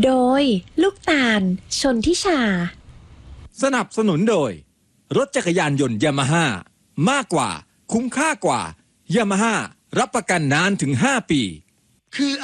โดยลูกตาลชนทิชาสนับสนุนโดยรถจักรยานยนต์ยามาฮ่ามากกว่าคุ้มค่ากว่ายามาฮ่ารับประกันนานถึง5 ปีคือ